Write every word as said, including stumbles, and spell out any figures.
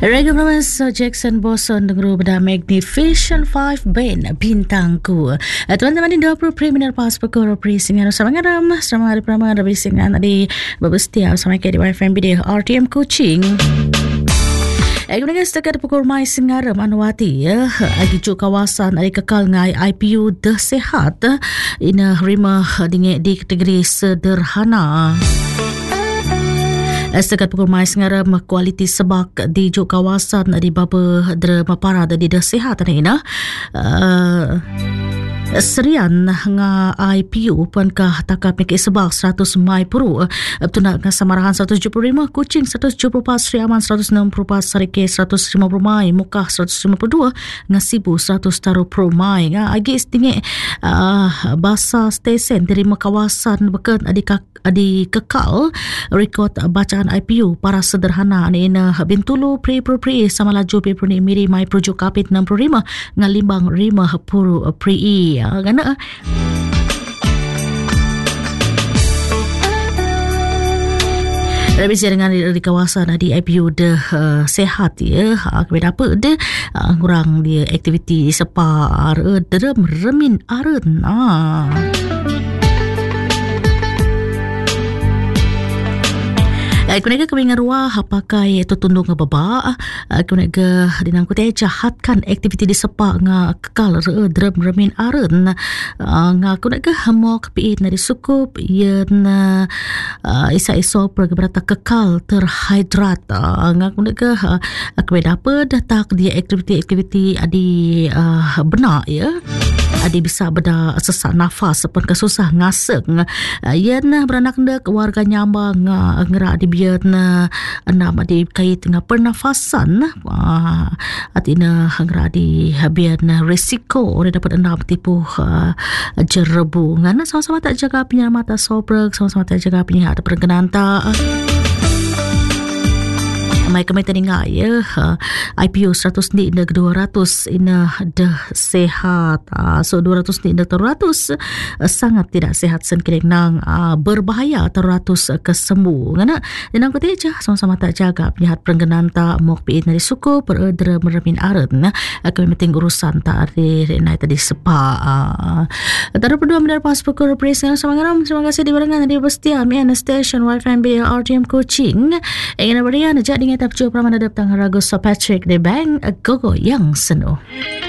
Regular Jackson Boson dengan pada Magnificent Five Band Bintangku. Teman-teman di dua puluh Premier Pas Perkara Perisingan sama ngaram sama hari pertama ada perisingan tadi berbestia sama kayak di Y F M B D R T M Coaching. Kemudian setakat pukul mai singaram Anwati ya agi juk kawasan ari kekal ngai I P U dah sehat ina rima dengan di kategori sederhana. Setakat pukul mai sengaram kualiti sebak di juk kawasan di baba dera mapara di dah sihat ni na uh, serian nga I P U pun kah takap mikir sebak seratus mai puru betuna nga Samarahan seratus tujuh puluh lima, Kuching seratus tujuh puluh empat, Sri Aman seratus enam puluh empat, Sarike seratus lima puluh mai, Mukah seratus lima puluh dua, nga Sibu seratus taruh pro mai nga agi setinggi uh, basa stesen dari kawasan bekan adik adi kekal rekod bacaan I P U para sederhana ni na Bintulu pri pro pri sama laju pri pro ni miri mai projo kapit enam puluh lima nga limbang lima puru pri i gana Lebih dengan di, di kawasan di I P U dah uh, sehat ya. Kemudian apa dia uh, kurang dia aktiviti separ derem remin aren ah. Kemudian kebingan ruah pakai itu tundung ke baba. Kemudian ke dinangku teh jahatkan aktiviti di sepak nga kekal derem remin aren nga kemudian ke hamo kepiit na disukup yen isa iso berata kekal terhidrat nga kemudian ke kemudian apa datak dia aktiviti-aktiviti adi uh, benar ya. Adi bisa beda sesak nafas sepun kesusah ngaseng yen beranak dek warga nyambang ngerak di biar na enam adi kait dengan pernafasan uh, atina ngerak di biar na risiko dia dapat enam tipu uh, jerebu ngana sama-sama tak jaga penyelamatan sobrek sama-sama tak jaga penyelamatan perkenanta mai kami teringat ya uh, I P U seratus ni dah dua ratus ina dah sehat uh, so dua ratus ni dah teratus uh, sangat tidak sehat senkireng nang uh, berbahaya teratus uh, kesembuh ngana dan aku teja sama-sama tak jaga penyihat perengganan tak mau piit dari suku peredra meremin aren uh, kami meting urusan tak ada naik tadi sepa uh, taruh berdua mendapat pas perkara perisingan sama ngaram terima kasih di barengan di bestia mi station Y F M B R T M Coaching ingin berian jadi dengan tapjo pramana datang ragu Sir Patrick de Bang gogo yang seno.